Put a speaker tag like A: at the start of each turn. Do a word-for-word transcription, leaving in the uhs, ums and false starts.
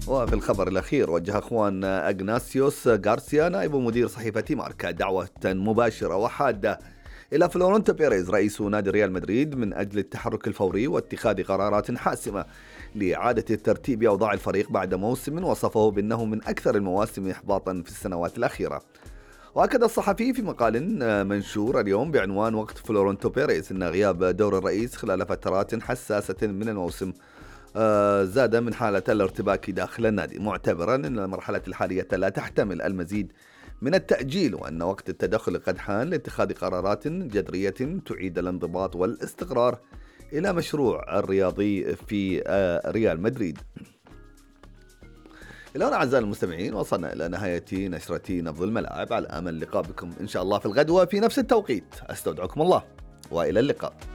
A: وفي الخبر الأخير، وجه أخوان أغناسيوس غارسيا نائب مدير صحيفة ماركا دعوة مباشرة وحادة إلى فلورنتو بيريز رئيس نادي ريال مدريد من أجل التحرك الفوري واتخاذ قرارات حاسمة لإعادة الترتيب أوضاع الفريق بعد موسم وصفه بأنه من أكثر المواسم إحباطا في السنوات الأخيرة. وأكد الصحفي في مقال منشور اليوم بعنوان وقت فلورنتو بيريز أن غياب دور الرئيس خلال فترات حساسة من الموسم زاد من حالة الارتباك داخل النادي، معتبرا أن المرحلة الحالية لا تحتمل المزيد من التأجيل، وأن وقت التدخل قد حان لاتخاذ قرارات جذرية تعيد الانضباط والاستقرار إلى مشروع الرياضي في ريال مدريد. إلى هنا أعزائي المستمعين وصلنا إلى نهاية نشرة نبض الملاعب، على أمل اللقاء بكم إن شاء الله في الغد وفي نفس التوقيت. أستودعكم الله وإلى اللقاء.